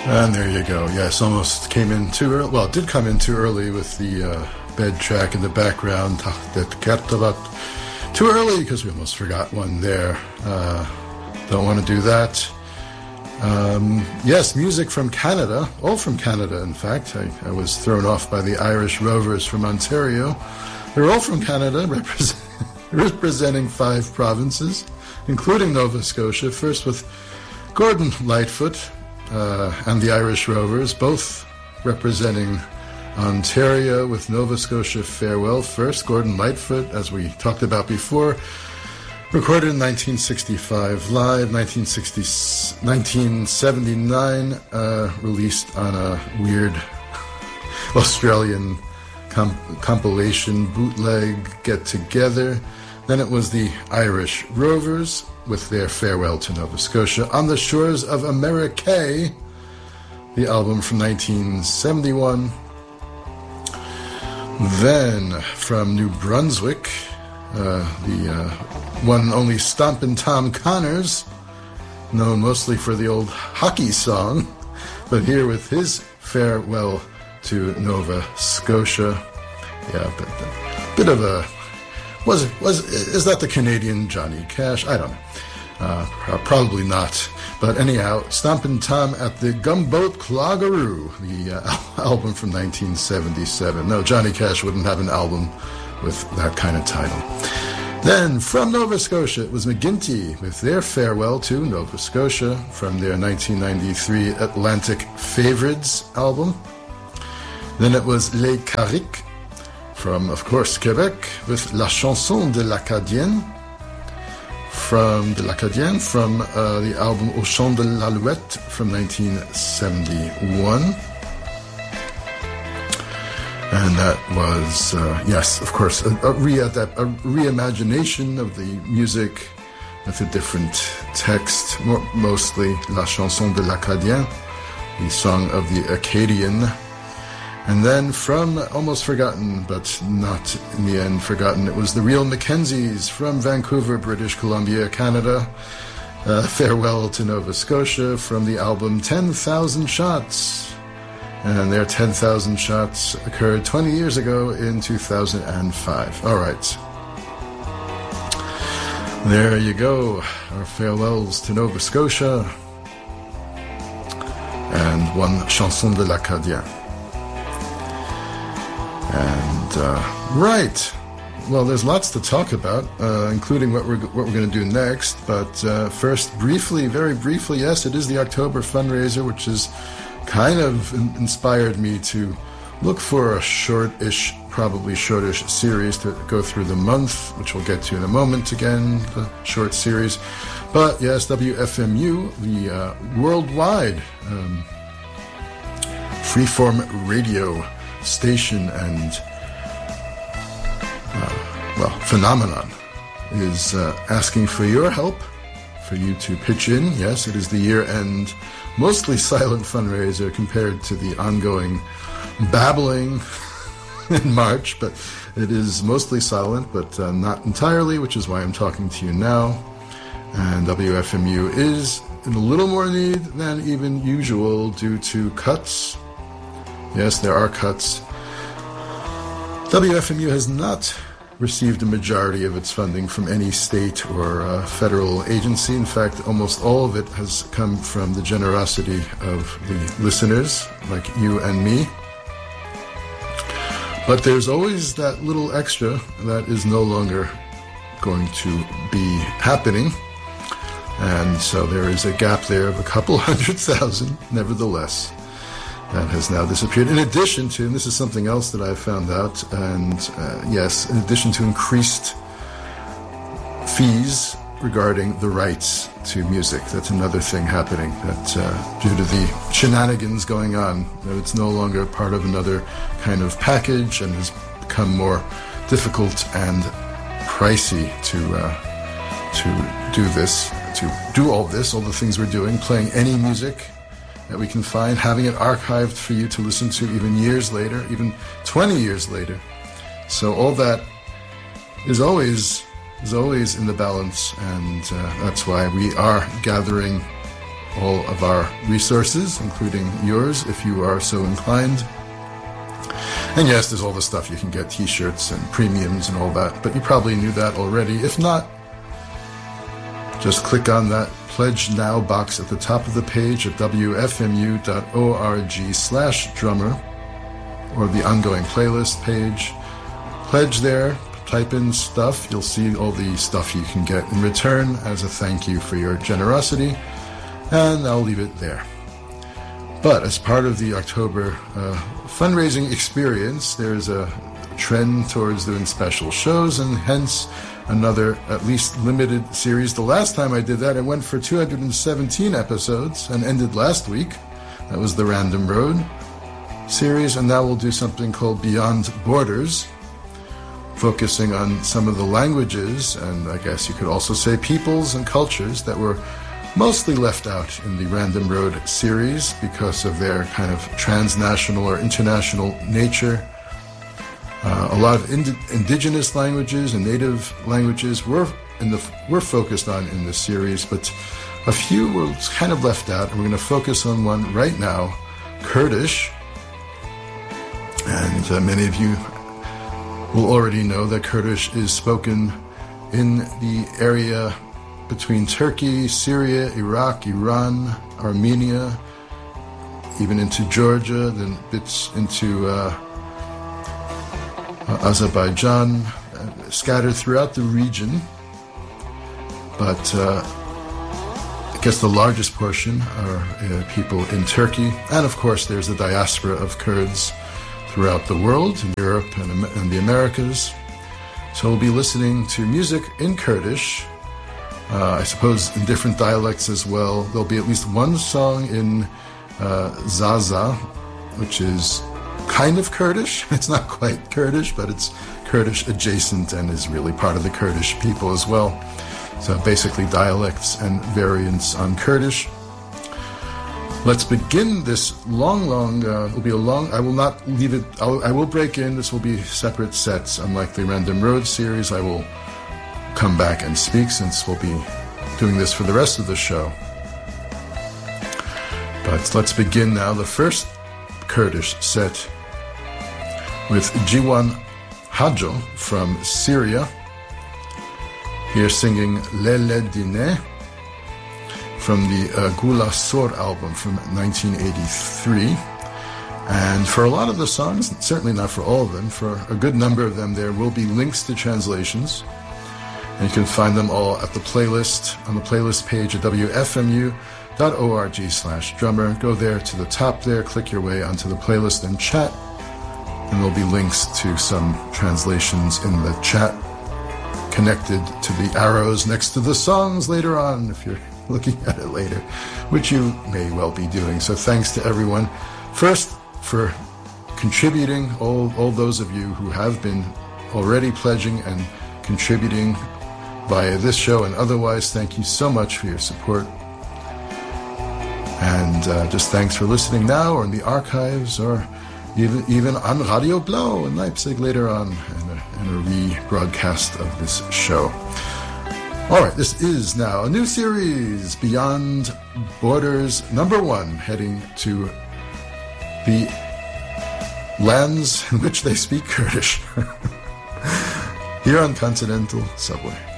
And there you go. Yes, almost came in too early. Well, it did come in too early with the bed track in the background. Too early because we almost forgot one there. Don't want to do that. Yes, music from Canada. All from Canada, in fact. I was thrown off by the Irish Rovers from Ontario. They're all from Canada, representing 5 provinces, including Nova Scotia. First with Gordon Lightfoot and the Irish Rovers, both representing Ontario with Nova Scotia Farewell. First, Gordon Lightfoot, as we talked about before, recorded in 1965 live, 1979, released on a weird Australian compilation bootleg get-together. Then it was the Irish Rovers with their Farewell to Nova Scotia. On the Shores of America, the album from 1971. Then from New Brunswick, the one and only Stompin' Tom Connors, known mostly for the old hockey song, but here with his Farewell to Nova Scotia. Yeah, but a bit of a is that the Canadian Johnny Cash? I don't know. Probably not. But anyhow, Stompin' Tom at the Gumboat Cloggeroo, the album from 1977. No, Johnny Cash wouldn't have an album with that kind of title. Then, from Nova Scotia, it was McGuinty with their Farewell to Nova Scotia from their 1993 Atlantic Favorites album. Then it was Les Carriques from, of course, Quebec with La Chanson de l'Acadienne from the album Au Chant de l'Alouette from 1971. And that was, yes, of course, a reimagination of the music with a different text, mostly La Chanson de l'Acadien, the song of the Acadian. And then from almost forgotten, but not in the end forgotten, it was the Real Mackenzies from Vancouver, British Columbia, Canada. Farewell to Nova Scotia from the album 10,000 Shots. And their 10,000 Shots occurred 20 years ago in 2005. All right. There you go. Our farewells to Nova Scotia. And one Chanson de l'Acadien. And, right. Well, there's lots to talk about, including what we're going to do next. But first, very briefly, yes, it is the October fundraiser, which is kind of inspired me to look for a probably shortish series to go through the month, which we'll get to in a moment again, the short series. But yes, WFMU, the worldwide freeform radio station and phenomenon, is asking for your help, for you to pitch in. Yes, it is the year-end, mostly silent fundraiser compared to the ongoing babbling in March, but it is mostly silent, but not entirely, which is why I'm talking to you now. And WFMU is in a little more need than even usual due to cuts. Yes, there are cuts. WFMU has not received a majority of its funding from any state or federal agency. In fact, almost all of it has come from the generosity of the listeners, like you and me. But there's always that little extra that is no longer going to be happening. And so there is a gap there of a couple 100,000, nevertheless, that has now disappeared. In addition to, and this is something else that I've found out, and yes, in addition to increased fees regarding the rights to music, that's another thing happening, that due to the shenanigans going on, that it's no longer part of another kind of package and has become more difficult and pricey to do this, to do all this, all the things we're doing, playing any music that we can find, having it archived for you to listen to even years later, even 20 years later. So all that is always in the balance, and that's why we are gathering all of our resources, including yours, if you are so inclined. And yes, there's all the stuff you can get, t-shirts and premiums and all that, but you probably knew that already. If not, just click on that Pledge Now box at the top of the page at wfmu.org/drummer, or the ongoing playlist page. Pledge there, type in stuff, you'll see all the stuff you can get in return as a thank you for your generosity, and I'll leave it there. But as part of the October fundraising experience, there's a trend towards doing special shows, and hence another at least limited series. The last time I did that, it went for 217 episodes and ended last week. That was the Random Road series, and now we'll do something called Beyond Borders, focusing on some of the languages, and I guess you could also say peoples and cultures that were mostly left out in the Random Road series because of their kind of transnational or international nature. A lot of indigenous languages and native languages were focused on in this series, but a few were kind of left out, and we're going to focus on one right now, Kurdish. And many of you will already know that Kurdish is spoken in the area between Turkey, Syria, Iraq, Iran, Armenia, even into Georgia, then bits into Azerbaijan, scattered throughout the region. But I guess the largest portion are people in Turkey. And of course, there's the diaspora of Kurds throughout the world, in Europe and the Americas. So we'll be listening to music in Kurdish, I suppose in different dialects as well. There'll be at least one song in Zaza, which is kind of Kurdish. It's not quite Kurdish, but it's Kurdish adjacent and is really part of the Kurdish people as well. So basically dialects and variants on Kurdish. Let's begin this it'll be a long, I will not leave it, I will break in, this will be separate sets. Unlike the Random Road series, I will come back and speak since we'll be doing this for the rest of the show. But let's begin now the first Kurdish set with Jiwan Hajo from Syria. Here singing Lele Dine from the Gula Sor album from 1983. And for a lot of the songs, certainly not for all of them, for a good number of them, there will be links to translations. And you can find them all at the playlist, on the playlist page at wfmu.org/drummer. Go there to the top there, click your way onto the playlist and chat. And there'll be links to some translations in the chat connected to the arrows next to the songs later on, if you're looking at it later, which you may well be doing. So thanks to everyone. First, for contributing, all those of you who have been already pledging and contributing via this show and otherwise, thank you so much for your support. And just thanks for listening now or in the archives or even on Radio Blau in Leipzig later on in a rebroadcast of this show. All right, this is now a new series, Beyond Borders #1, heading to the lands in which they speak Kurdish here on Continental Subway.